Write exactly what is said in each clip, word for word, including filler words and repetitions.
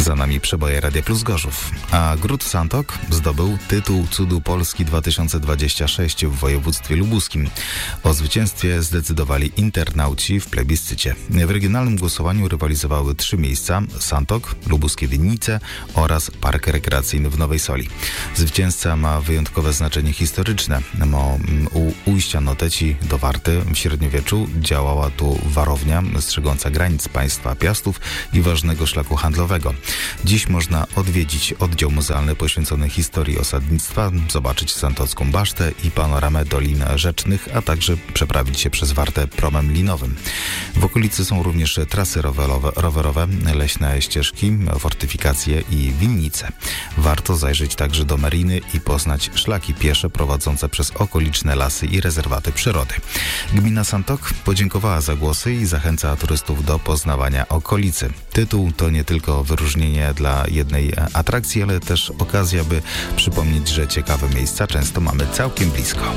Za nami przeboje Radia Plus Gorzów. A Gród Santok zdobył tytuł Cudu Polski dwa tysiące dwadzieścia sześć w województwie lubuskim. O zwycięstwie zdecydowali internauci w plebiscycie. W regionalnym głosowaniu rywalizowały trzy miejsca: Santok, lubuskie Winnice oraz Park Rekreacyjny w Nowej Soli. Zwycięzca ma wyjątkowe znaczenie historyczne. Mo, u ujścia Noteci do Warty w średniowieczu działała tu warownia strzegąca granic państwa Piastów i ważnego szlaku handlowego. Dziś można odwiedzić oddział muzealny poświęcony historii osadnictwa, zobaczyć Santocką Basztę i panoramę Dolin Rzecznych, a także przeprawić się przez Wartę promem linowym. W okolicy są również trasy rowerowe, rowerowe, leśne ścieżki, fortyfikacje i winnice. Warto zajrzeć także do Mariny i poznać szlaki piesze prowadzące przez okoliczne lasy i rezerwaty przyrody. Gmina Santok podziękowała za głosy i zachęca turystów do poznawania okolicy. Tytuł to nie tylko wyróżnienie dla jednej atrakcji, ale też okazja, by przypomnieć, że ciekawe miejsca często mamy całkiem blisko.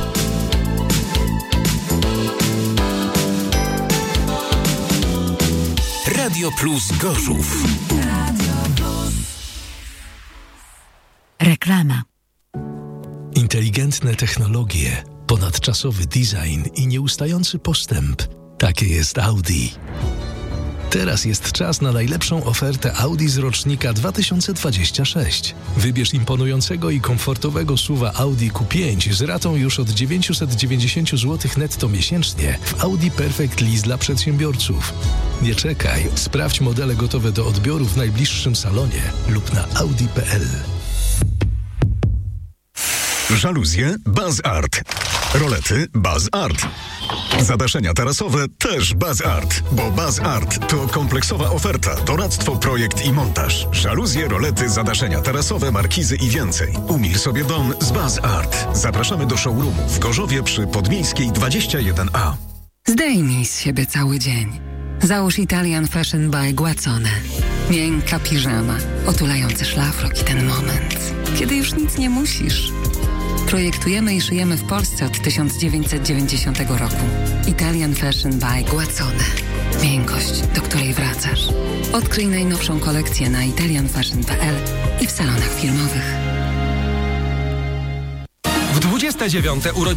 Radio Plus Gorzów. Reklama. Inteligentne technologie, ponadczasowy design i nieustający postęp. Takie jest Audi. Teraz jest czas na najlepszą ofertę Audi z rocznika dwa tysiące dwudziestego szóstego. Wybierz imponującego i komfortowego suwa Audi Q pięć z ratą już od dziewięćset dziewięćdziesiąt złotych netto miesięcznie w Audi Perfect Lease dla przedsiębiorców. Nie czekaj, sprawdź modele gotowe do odbioru w najbliższym salonie lub na audi kropka p l. Żaluzje Baz Art. Rolety Baz Art. Zadaszenia tarasowe też Baz Art, bo Baz Art to kompleksowa oferta, doradztwo, projekt i montaż. Żaluzje, rolety, zadaszenia tarasowe, markizy i więcej. Umil sobie dom z Baz Art. Zapraszamy do showroomu w Gorzowie przy Podmiejskiej dwadzieścia jeden A. Zdejmij z siebie cały dzień. Załóż Italian Fashion by Guacone. Miękka piżama, otulający szlafrok i ten moment, kiedy już nic nie musisz. Projektujemy i szyjemy w Polsce od tysiąc dziewięćset dziewięćdziesiątego roku. Italian Fashion by Guacone. Miękkość, do której wracasz. Odkryj najnowszą kolekcję na italian fashion kropka p l i w salonach firmowych. W dwudzieste dziewiąte urodziny